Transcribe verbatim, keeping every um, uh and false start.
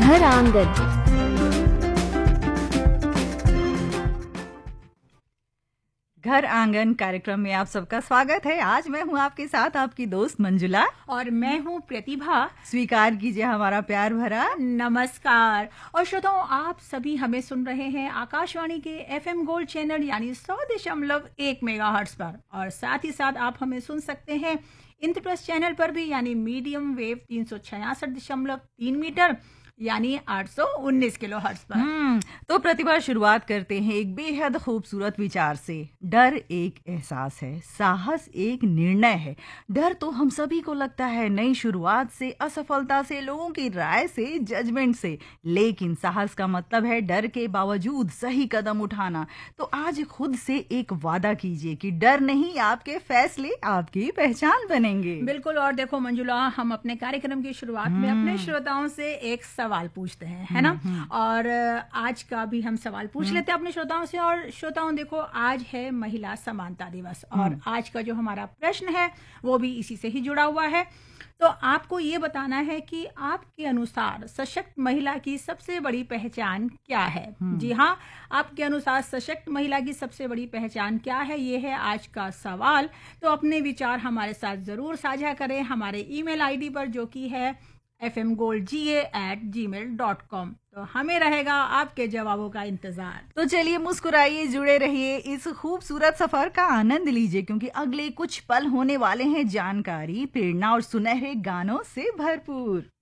घर आंगन। घर आंगन कार्यक्रम में आप सबका स्वागत है। आज मैं हूं आपके साथ आपकी दोस्त मंजुला और मैं हूं प्रतिभा। स्वीकार कीजिए हमारा प्यार भरा नमस्कार। और श्रोताओं, आप सभी हमें सुन रहे हैं आकाशवाणी के एफएम गोल्ड चैनल यानी सौ दशमलव एक मेगाहर्ट्ज पर, और साथ ही साथ आप हमें सुन सकते हैं इंद्रप्रस्थ चैनल पर भी, यानी मीडियम वेव तीन सौ छियासठ दशमलव तीन मीटर यानी आठ सौ उन्नीस किलो हर्ट्ज पर। हम्म तो प्रतिभा, शुरुआत करते हैं एक बेहद खूबसूरत विचार से। डर एक एहसास है, साहस एक निर्णय है। डर तो हम सभी को लगता है नई शुरुआत से, असफलता से, लोगों की राय से, जजमेंट से, लेकिन साहस का मतलब है डर के बावजूद सही कदम उठाना। तो आज खुद से एक वादा कीजिए कि डर नहीं, आपके फैसले आपकी पहचान बनेंगे। बिल्कुल। और देखो मंजुला, हम अपने कार्यक्रम की शुरुआत में अपने श्रोताओं से एक सवाल पूछते हैं, है ना? और आज का भी हम सवाल पूछ लेते हैं अपने श्रोताओं से। और श्रोताओं देखो, आज है महिला समानता दिवस, और आज का जो हमारा प्रश्न है वो भी इसी से ही जुड़ा हुआ है। तो आपको ये बताना है कि आपके अनुसार सशक्त महिला की सबसे बड़ी पहचान क्या है। जी हाँ, आपके अनुसार सशक्त महिला की सबसे बड़ी पहचान क्या है, ये है आज का सवाल। तो अपने विचार हमारे साथ जरूर साझा करें हमारे ईमेल आईडी पर, जो कि है एफ एम गोल्ड जी ए एट जी मेल डॉट कॉम। तो हमें रहेगा आपके जवाबों का इंतजार। तो चलिए मुस्कुराइए, जुड़े रहिए, इस खूबसूरत सफर का आनंद लीजिए, क्योंकि अगले कुछ पल होने वाले हैं जानकारी, प्रेरणा और सुनहरे गानों से भरपूर।